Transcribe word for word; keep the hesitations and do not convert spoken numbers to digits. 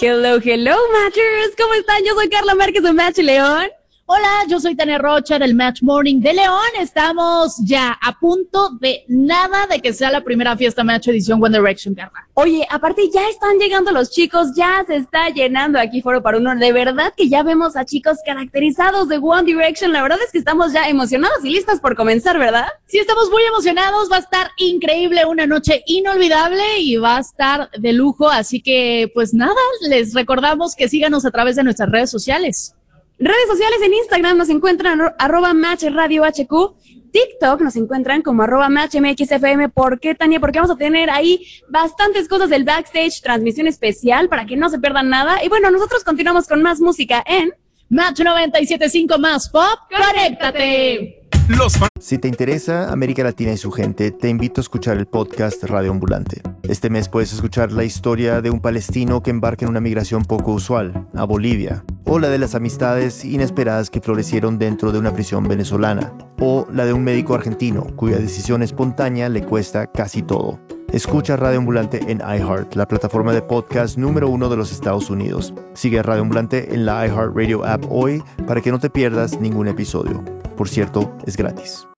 Hello, hello, Matchers. ¿Cómo están? Yo soy Carla Márquez de Match León. Hola, yo soy Tania Rocha del Match Morning de León. Estamos ya a punto de nada de que sea la primera fiesta Match edición One Direction, Carla. Oye, aparte ya están llegando los chicos, ya se está llenando aquí Foro para Uno. De verdad que ya vemos a chicos caracterizados de One Direction. La verdad es que estamos ya emocionados y listos por comenzar, ¿verdad? Sí, estamos muy emocionados. Va a estar increíble, una noche inolvidable y va a estar de lujo. Así que, pues nada, les recordamos que síganos a través de nuestras redes sociales. Redes sociales en Instagram nos encuentran arroba Match Radio H Q, TikTok nos encuentran como arroba Match M X F M. ¿Por qué, Tania? Porque vamos a tener ahí bastantes cosas del backstage, transmisión especial para que no se pierdan nada. Y bueno, nosotros continuamos con más música en Match noventa y siete punto cinco más Pop. ¡Conéctate! Los fan- Si te interesa América Latina y su gente, te invito a escuchar el podcast Radio Ambulante. Este mes puedes escuchar la historia de un palestino que embarca en una migración poco usual, a Bolivia, o la de las amistades inesperadas que florecieron dentro de una prisión venezolana, o la de un médico argentino cuya decisión espontánea le cuesta casi todo. Escucha Radio Ambulante en iHeart, la plataforma de podcast número uno de los Estados Unidos. Sigue a Radio Ambulante en la iHeartRadio app hoy para que no te pierdas ningún episodio. Por cierto, es gratis.